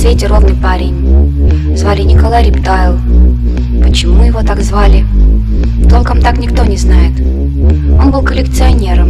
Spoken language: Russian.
свете ровный парень. Звали Николай Рептайл. Почему его так звали? Толком так никто не знает. Он был коллекционером,